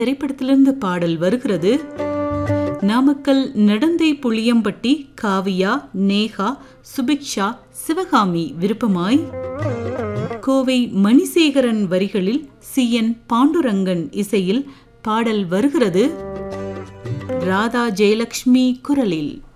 திரைப்படத்திலிருந்து பாடல் வருகிறது. நாமக்கல் நடந்தை புளியம்பட்டி காவியா, நேகா, சுபிக்ஷா, சிவகாமி விருப்பமாய் கோவை மணிசேகரன் வரிகளில் CN பாண்டுரங்கன் இசையில் பாடல் வருகிறது. ராதா ஜெயலட்சுமி குரலில்.